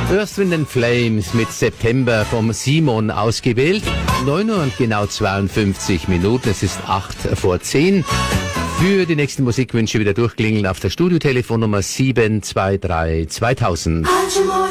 Earth, Wind & Flames mit September vom Simon ausgewählt. 9 Uhr und genau 52 Minuten. Es ist 8 vor 10. Für die nächsten Musikwünsche wieder durchklingeln auf der Studiotelefonnummer 723 2000.